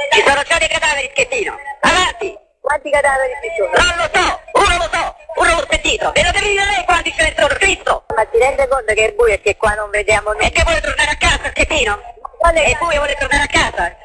Ci sono già dei cadaveri, Schettino. Avanti. Quanti cadaveri ci sono? Non lo so, uno l'ho sentito. E lo devi dire lei quanti ce ne sono, Cristo. Ma ti rende conto che è buio e che qua non vediamo E niente? che vuole tornare a casa, Schettino? Quale E poi vuole tornare a casa.